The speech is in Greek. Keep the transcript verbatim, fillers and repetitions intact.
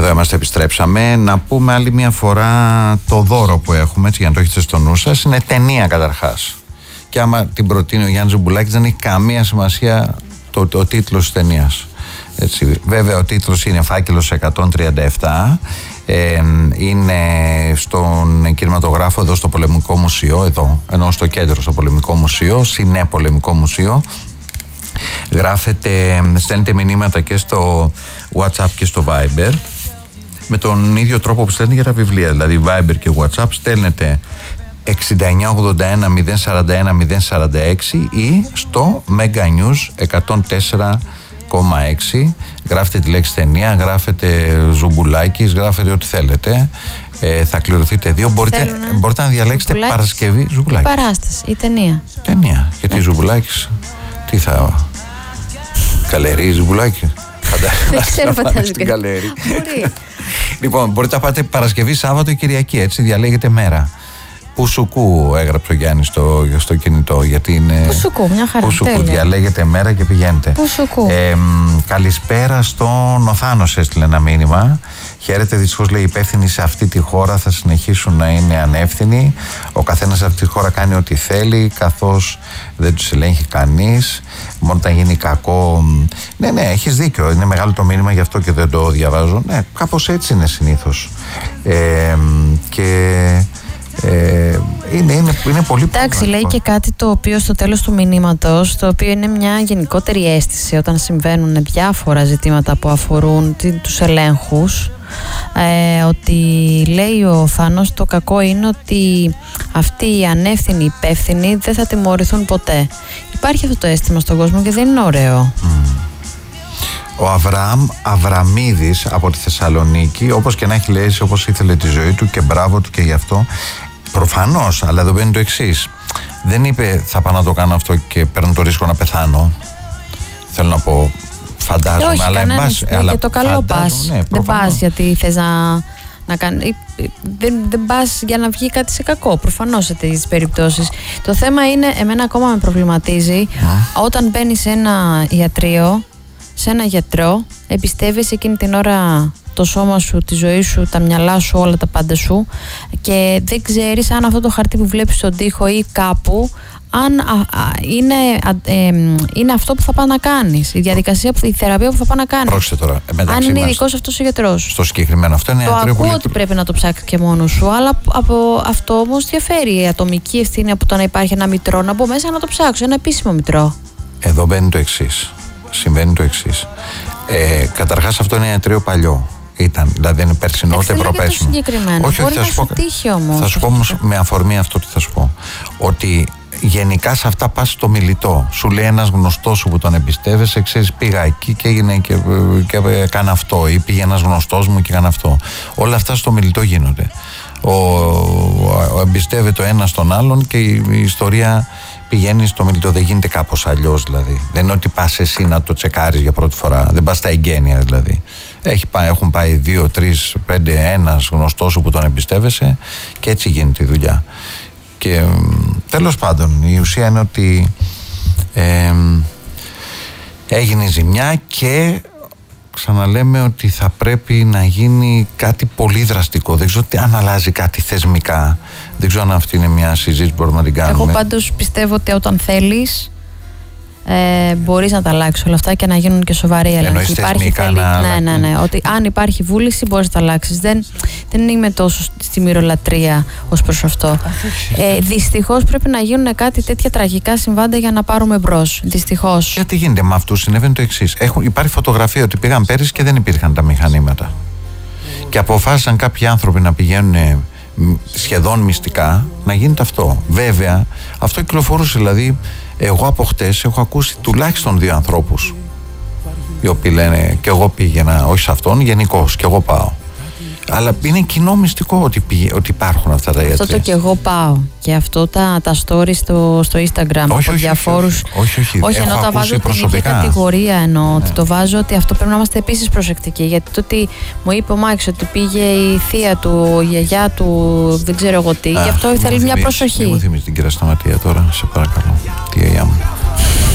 Εδώ είμαστε, επιστρέψαμε. Να πούμε άλλη μια φορά το δώρο που έχουμε, έτσι, για να το έχετε στο νου σας. Είναι ταινία καταρχάς. Και άμα την προτείνει ο Γιάννης Ζουμπουλάκης, δεν έχει καμία σημασία το, το, ο τίτλος της ταινίας. Έτσι. Βέβαια, ο τίτλος είναι Φάκελος εκατόν τριάντα επτά. Ε, είναι στον κινηματογράφο εδώ στο Πολεμικό Μουσείο, εδώ, ενώ στο κέντρο, στο Πολεμικό Μουσείο, Συνέ Πολεμικό Μουσείο. Γράφετε, στέλνετε μηνύματα και στο WhatsApp και στο Viber με τον ίδιο τρόπο που στέλνετε για τα βιβλία, δηλαδή Viber και WhatsApp. Στέλνετε εξήντα εννιά ογδόντα ένα μηδέν σαράντα ένα μηδέν σαράντα έξι ή στο Mega News εκατόν τέσσερα κόμμα έξι. Γράφετε τη λέξη ταινία, γράφετε Ζουμπουλάκης, γράφετε ό,τι θέλετε. Ε, θα κληρωθείτε δύο. Μπορείτε, να... μπορείτε να διαλέξετε Ζουμπουλάκης. Παρασκευή Ζουμπουλάκης. Η παράσταση, η ταινία. Ταινία. Γιατί Ζουμπουλάκης, τι θα. Καλερί Ζουμπουλάκη. Δεν ξέρω, φαντάζομαι. Μπορεί. Λοιπόν, μπορείτε να πάτε Παρασκευή, Σάββατο ή Κυριακή, έτσι, διαλέγετε μέρα. Πουσουκού έγραψε ο Γιάννης στο, στο κινητό, γιατί είναι. Πουσουκού, μια χαρά. Πουσουκού, διαλέγετε μέρα και πηγαίνετε. Πουσουκού. Ε, καλησπέρα στον Οθάνος, έστειλε ένα μήνυμα. Χαίρετε, δυστυχώς λέει, οι υπεύθυνοι σε αυτή τη χώρα θα συνεχίσουν να είναι ανεύθυνοι. Ο καθένας σε αυτή τη χώρα κάνει ό,τι θέλει, καθώς δεν τους ελέγχει κανείς. Μόνο όταν γίνει κακό. Ναι, ναι, έχεις δίκιο. Είναι μεγάλο το μήνυμα, γι' αυτό και δεν το διαβάζω. Ναι, κάπως έτσι είναι συνήθως. Ε, και. Ε, είναι, είναι, είναι πολύ. Εντάξει, λέει και κάτι το οποίο στο τέλος του μηνύματος, το οποίο είναι μια γενικότερη αίσθηση όταν συμβαίνουν διάφορα ζητήματα που αφορούν τους ελέγχους. Ε, ότι λέει ο Θάνος, το κακό είναι ότι αυτοί οι ανεύθυνοι υπεύθυνοι δεν θα τιμωρηθούν ποτέ. Υπάρχει αυτό το αίσθημα στον κόσμο και δεν είναι ωραίο. Mm. Ο Αβραάμ Αβραμίδης από τη Θεσσαλονίκη, όπως και να έχει λέει, όπως ήθελε τη ζωή του και μπράβο του και γι' αυτό. Προφανώς, αλλά εδώ μπαίνει το εξής. Δεν είπε θα πάω να το κάνω αυτό και παίρνω το ρίσκο να πεθάνω. Θέλω να πω, φαντάζομαι, όχι, αλλά εν πάση. Για το καλό πας. Ναι, δεν πας γιατί θες να, να κάνεις. Δεν, δεν πας για να βγει κάτι σε κακό. Προφανώς σε τέτοιες περιπτώσεις. Το θέμα είναι, εμένα ακόμα με προβληματίζει, mm. όταν μπαίνεις σε ένα ιατρείο, σε ένα γιατρό, εμπιστεύεσαι εκείνη την ώρα το σώμα σου, τη ζωή σου, τα μυαλά σου, όλα τα πάντα σου και δεν ξέρεις αν αυτό το χαρτί που βλέπεις στον τοίχο ή κάπου αν α, α, είναι, α, ε, είναι αυτό που θα πάει να κάνεις, η διαδικασία, η θεραπεία που θα πάει να κάνεις. Πρόσεχε τώρα, αν είναι ειδικός αυτός ο γιατρός. Στο συγκεκριμένο αυτό είναι. Το ακούω ότι πρέπει να το ψάξεις και μόνος σου, αλλά από αυτό όμως διαφέρει η ατομική ευθύνη από το να υπάρχει ένα μητρό, να μπω μέσα να το ψάξω, ένα επίσημο μητρό. Εδώ μπαίνει το εξής. Συμβαίνει το εξής. Ε, καταρχάς αυτό είναι ένα ιατρείο παλιό. Ήταν, δηλαδή δεν είναι περσινό ούτε προπέρσινο. Όχι, όχι, θα σου πω, όμως, θα σου πω όμως με αφορμή αυτό τι θα σου πω. Ότι γενικά σε αυτά πας στο μιλητό. Σου λέει ένας γνωστός σου που τον εμπιστεύεσαι, ξέρεις, πήγα εκεί και έγινε και, και, και έκανε αυτό. Ή πήγε ένας γνωστός μου και έκανε αυτό. Όλα αυτά στο μιλητό γίνονται. Ο, ο, ο εμπιστεύεται ο ένας τον άλλον και η, η ιστορία πηγαίνει στο μιλητό. Δεν γίνεται κάπως αλλιώς δηλαδή. Δεν είναι ότι πας εσύ να το τσεκάρεις για πρώτη φορά. Δεν πας στα εγγένεια δηλαδή. Έχει πάει, έχουν πάει δύο, τρεις, πέντε, ένας γνωστός σου που τον εμπιστεύεσαι και έτσι γίνεται η δουλειά. Και τέλος πάντων η ουσία είναι ότι ε, έγινε ζημιά και ξαναλέμε ότι θα πρέπει να γίνει κάτι πολύ δραστικό. Δεν ξέρω αν αλλάζει κάτι θεσμικά. Δεν ξέρω αν αυτή είναι μια συζήτηση που μπορούμε να την κάνουμε. Εγώ πάντως πιστεύω ότι όταν θέλεις ε, μπορείς να τα αλλάξεις όλα αυτά και να γίνουν και σοβαροί έλεγχοι. Εννοείς θεσμικά να... Ναι, ναι, ναι. Ότι αν υπάρχει βούληση μπορείς να τα αλλάξεις. Δεν, δεν είμαι τόσο στη μυρολατρεία ως προς αυτό. Ε, δυστυχώς πρέπει να γίνουν κάτι τέτοια τραγικά συμβάντα για να πάρουμε μπρος. Δυστυχώς. Γιατί γίνεται με αυτούς, συνέβαινε το εξής. Υπάρχει φωτογραφία ότι πήγαν πέρυσι και δεν υπήρχαν τα μηχανήματα. Και αποφάσισαν κάποιοι άνθρωποι να πηγαίνουν σχεδόν μυστικά να γίνεται αυτό. Βέβαια, αυτό κυκλοφορούσε. Δηλαδή, εγώ από χτες έχω ακούσει τουλάχιστον δύο ανθρώπους οι οποίοι λένε και εγώ πήγαινα, όχι σε αυτόν, γενικώς, και εγώ πάω. Αλλά είναι κοινό μυστικό ότι, πήγε, ότι υπάρχουν αυτά τα ιατρία. Αυτό το και εγώ πάω. Και αυτό τα, τα stories στο, στο Instagram. Όχι, όχι, διαφόρους... όχι, όχι, όχι, όχι. όχι εννοώ τα βάζω στην κατηγορία. Εννοώ ναι. ότι το βάζω ότι αυτό πρέπει να είμαστε επίσης προσεκτικοί. Γιατί το ότι μου είπε ο Μάκης ότι πήγε η θεία του, η γιαγιά του, δεν ξέρω εγώ τι. Γι' αυτό θέλει μια προσοχή. Μην μου θυμίσεις την κυρία Σταματία τώρα, σε παρακαλώ. Τη γιαγιά μου.